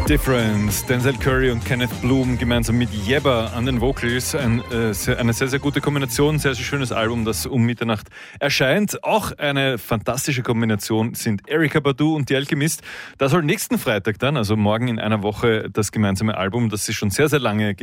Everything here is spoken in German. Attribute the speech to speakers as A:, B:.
A: Difference. Denzel Curry und Kenneth Bloom gemeinsam mit Yebba an den Vocals. Eine sehr, sehr gute Kombination, sehr, sehr schönes Album, das um Mitternacht erscheint. Auch eine fantastische Kombination sind Erykah Badu und The Alchemist. Da soll nächsten Freitag dann, also morgen in einer Woche, das gemeinsame Album, das sie schon sehr, sehr lange